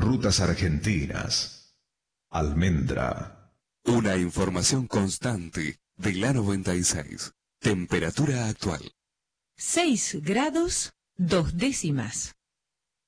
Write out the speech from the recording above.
rutas argentinas. Almendra. Una información constante de la 96. Temperatura actual. 6 grados 2 décimas.